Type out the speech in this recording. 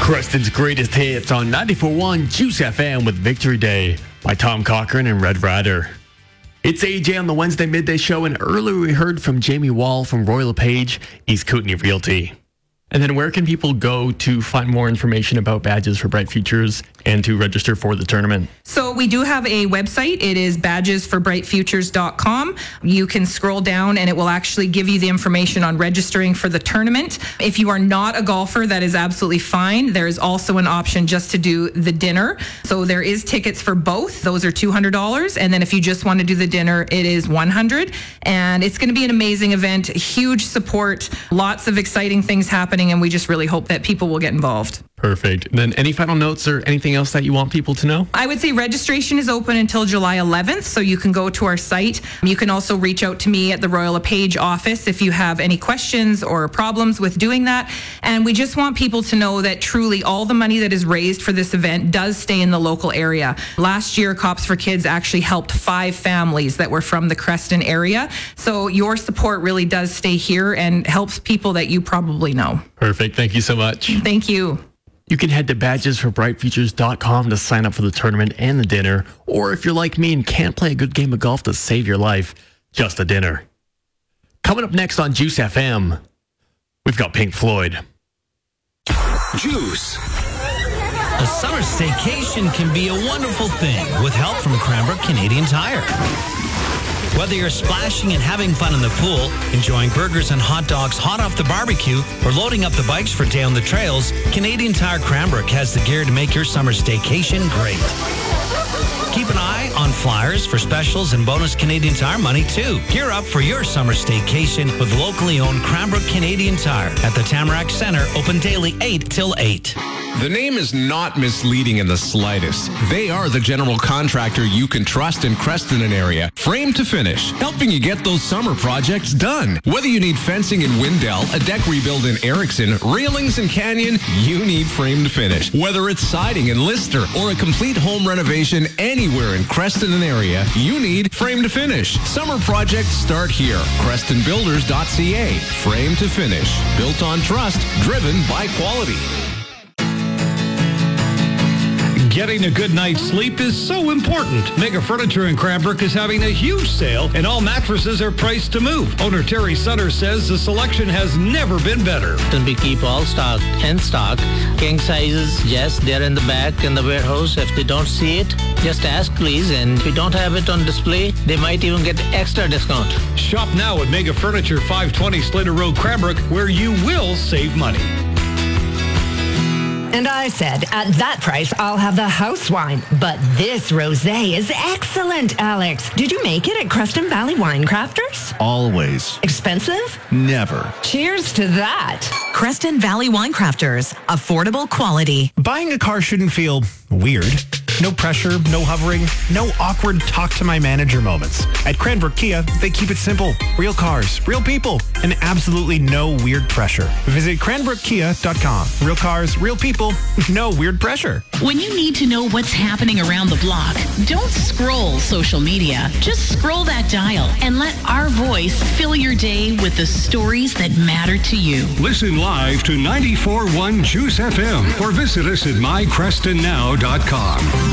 Creston's greatest hits on 94.1 Juice FM with Victory Day by Tom Cochrane and Red Radder. It's AJ on the Wednesday midday show, and earlier we heard from Jamie Wall from Royal LePage, East Kootenay Realty. And then where can people go to find more information about Badges for Bright Futures and to register for the tournament? So we do have a website. It is badgesforbrightfutures.com. You can scroll down and it will actually give you the information on registering for the tournament. If you are not a golfer, that is absolutely fine. There is also an option just to do the dinner. So there is tickets for both. Those are $200. And then if you just want to do the dinner, it is $100. And it's going to be an amazing event, huge support, lots of exciting things happening. And we just really hope that people will get involved. Perfect. Then any final notes or anything else that you want people to know? I would say registration is open until July 11th, so you can go to our site. You can also reach out to me at the Royal LePage office if you have any questions or problems with doing that. And we just want people to know that truly all the money that is raised for this event does stay in the local area. Last year, Cops for Kids actually helped 5 families that were from the Creston area. So your support really does stay here and helps people that you probably know. Perfect. Thank you so much. Thank you. You can head to badgesforbrightfutures.com to sign up for the tournament and the dinner. Or if you're like me and can't play a good game of golf to save your life, just a dinner. Coming up next on Juice FM, we've got Pink Floyd. Juice. A summer staycation can be a wonderful thing with help from Cranbrook Canadian Tire. Whether you're splashing and having fun in the pool, enjoying burgers and hot dogs hot off the barbecue, or loading up the bikes for day on the trails, Canadian Tire Cranbrook has the gear to make your summer staycation great. Keep an eye on flyers for specials and bonus Canadian Tire money, too. Gear up for your summer staycation with locally owned Cranbrook Canadian Tire at the Tamarack Centre, open daily 8 till 8. The name is not misleading in the slightest. They are the general contractor you can trust in Creston and area, frame to finish, helping you get those summer projects done. Whether you need fencing in Windell, a deck rebuild in Erickson, railings in Canyon, you need frame to finish. Whether it's siding in Lister or a complete home renovation anywhere in Creston and area, you need frame to finish. Summer projects start here. CrestonBuilders.ca. Frame to finish. Built on trust, driven by quality. Getting a good night's sleep is so important. Mega Furniture in Cranbrook is having a huge sale, and all mattresses are priced to move. Owner Terry Sutter says the selection has never been better. Then we keep all stock in stock. King sizes, yes, they're in the back in the warehouse. If they don't see it, just ask, please. And if we don't have it on display, they might even get extra discount. Shop now at Mega Furniture, 520 Slater Road, Cranbrook, where you will save money. And I said, at that price, I'll have the house wine. But this rosé is excellent, Alex. Did you make it at Creston Valley Wine Crafters? Always. Expensive? Never. Cheers to that. Creston Valley Wine Crafters. Affordable quality. Buying a car shouldn't feel weird. No pressure, no hovering, no awkward talk to my manager moments. At Cranbrook Kia, they keep it simple. Real cars, real people, and absolutely no weird pressure. Visit cranbrookkia.com. Real cars, real people, no weird pressure. When you need to know what's happening around the block, don't scroll social media. Just scroll that dial and let our voice fill your day with the stories that matter to you. Listen live to 94.1 Juice FM or visit us at mycrestonnow.com.